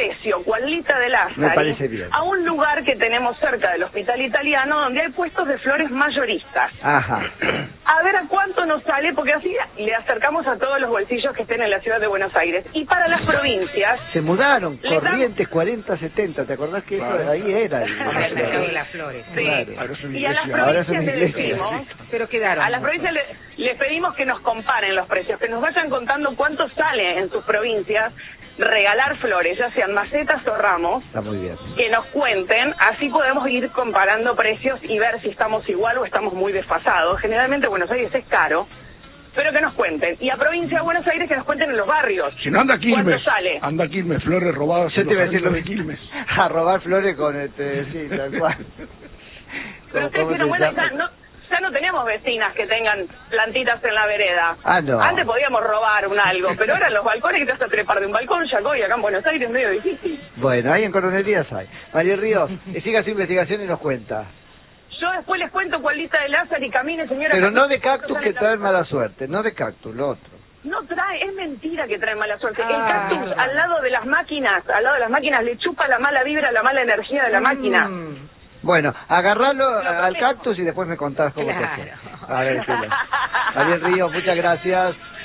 precio, cualita de Me parece bien. Lázari, a un lugar que tenemos cerca del Hospital Italiano, donde hay puestos de flores mayoristas. Ajá. A ver a cuánto nos sale, porque así le acercamos a todos los bolsillos que estén en la ciudad de Buenos Aires. Y para las provincias... Se mudaron, Les Corrientes 40-70, ¿te acordás que eso ahí era? Ahora el mercado de las flores. Sí. Claro. Y a las Ahora son provincias les iglesias. decimos... Pero quedaron. A las provincias les pedimos que nos comparen los precios, que nos vayan contando cuánto sale en sus provincias regalar flores, ya sean macetas o ramos. Está muy bien. Que nos cuenten, así podemos ir comparando precios y ver si estamos igual o estamos muy desfasados. Generalmente Buenos Aires es caro, pero que nos cuenten. Y a provincia de Buenos Aires que nos cuenten en los barrios. Si no, anda Quilmes. ¿Cuánto sale? Anda Quilmes, flores robadas. Yo te iba a decir lo de de Quilmes. a robar flores con sí, tal cual. Pero ustedes ¿Cómo se dieron se cuenta, llama? ya no tenemos vecinas que tengan plantitas en la vereda. Ah, no. Antes podíamos robar un algo, pero ahora en los balcones que te vas a trepar de un balcón, ya y acá en Buenos Aires es medio difícil. Bueno, ahí en Coronerías hay. María Ríos, siga su investigación y nos cuenta. Yo después les cuento cualita de Lázaro y camine, señora. Pero no de cactus que traen mala suerte, no de cactus, lo otro. No trae, es mentira que trae mala suerte. Ah. El cactus al lado de las máquinas, le chupa la mala vibra, la mala energía de la máquina. Bueno, agarralo al cactus y después me contás cómo te fue. A ver, María Ríos, muchas gracias.